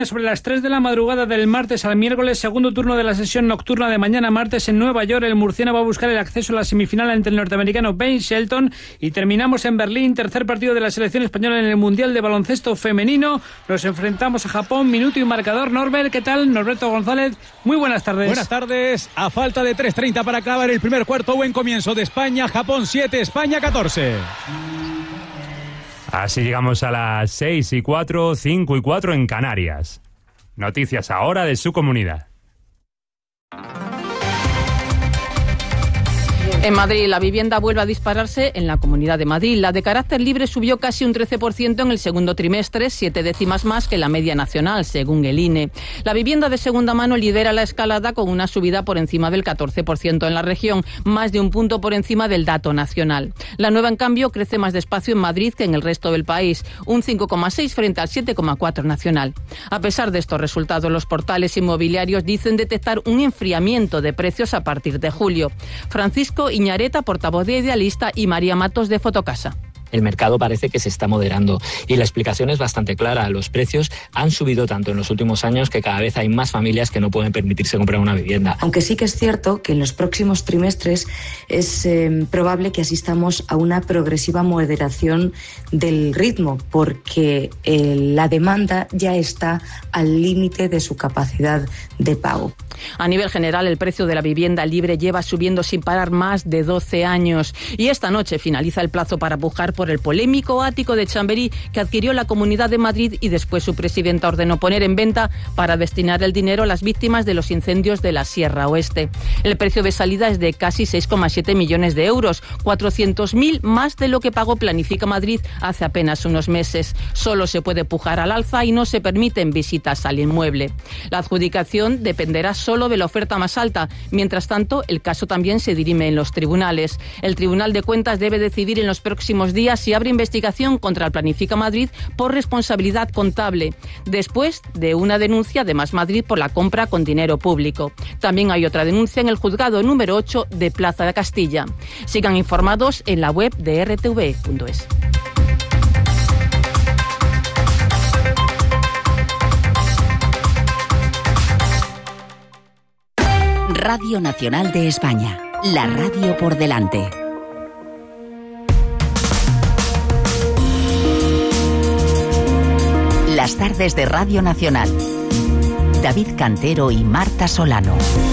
Sobre las 3 de la madrugada del martes al miércoles, segundo turno de la sesión nocturna de mañana martes en Nueva York. El murciano va a buscar el acceso a la semifinal ante el norteamericano Ben Shelton. Y terminamos en Berlín, tercer partido de la selección española en el Mundial de Baloncesto Femenino. Nos enfrentamos a Japón, minuto y marcador. Norbert, ¿qué tal? Norberto González, muy buenas tardes. Buenas tardes. A falta de 3:30 para acabar el primer cuarto, buen comienzo de España. Japón 7, España 14. Así llegamos a las 6:04, 5:04 en Canarias. Noticias ahora de su comunidad. En Madrid, la vivienda vuelve a dispararse en la Comunidad de Madrid. La de carácter libre subió casi un 13% en el segundo trimestre, 7 décimas más que la media nacional, según el INE. La vivienda de segunda mano lidera la escalada con una subida por encima del 14% en la región, más de un punto por encima del dato nacional. La nueva, en cambio, crece más despacio en Madrid que en el resto del país, un 5,6 frente al 7,4 nacional. A pesar de estos resultados, los portales inmobiliarios dicen detectar un enfriamiento de precios a partir de julio. Francisco Iñareta, portavoz de Idealista, y María Matos, de Fotocasa. El mercado parece que se está moderando y la explicación es bastante clara. Los precios han subido tanto en los últimos años que cada vez hay más familias que no pueden permitirse comprar una vivienda. Aunque sí que es cierto que en los próximos trimestres es probable que asistamos a una progresiva moderación del ritmo, porque la demanda ya está al límite de su capacidad de pago. A nivel general, el precio de la vivienda libre lleva subiendo sin parar más de 12 años. Y esta noche finaliza el plazo para pujar por el polémico ático de Chamberí que adquirió la Comunidad de Madrid y después su presidenta ordenó poner en venta para destinar el dinero a las víctimas de los incendios de la Sierra Oeste. El precio de salida es de casi 6,7 millones de euros, 400.000 más de lo que pagó Planifica Madrid hace apenas unos meses. Solo se puede pujar al alza y no se permiten visitas al inmueble. La adjudicación dependerá solo de la oferta más alta. Mientras tanto, el caso también se dirime en los tribunales. El Tribunal de Cuentas debe decidir en los próximos días si abre investigación contra el Planifica Madrid por responsabilidad contable, después de una denuncia de Más Madrid por la compra con dinero público. También hay otra denuncia en el juzgado número 8 de Plaza de Castilla. Sigan informados en la web de rtv.es. Radio Nacional de España, la radio por delante. Las tardes de Radio Nacional. David Cantero y Marta Solano.